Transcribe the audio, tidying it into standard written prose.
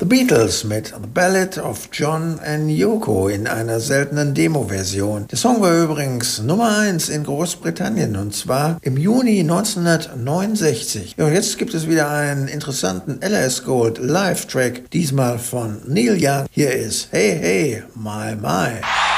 The Beatles mit The Ballad of John and Yoko in einer seltenen Demo-Version. Der Song war übrigens Nummer 1 in Großbritannien und zwar im Juni 1969. Ja, und jetzt gibt es wieder einen interessanten LS Gold Live-Track, diesmal von Neil Young. Hier ist Hey Hey My My.